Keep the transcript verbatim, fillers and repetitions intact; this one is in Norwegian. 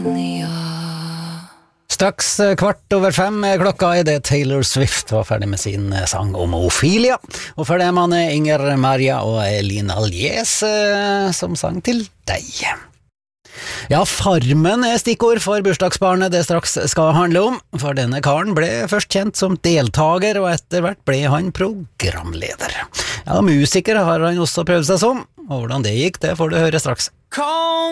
Straks kvart over fem klokka er det Taylor Swift var ferdig med sin sang om Ophelia, og for dem han er Inger Maria og Elina Allies som sang til deg. Ja, Farmen er stikkord for bursdagsbarnet det straks skal handle om, for denne karen ble først kjent som deltager, og etter hvert ble han programleder. Ja, musiker har han også prøvd seg som, og hvordan det gikk, det får du høre straks. Kom!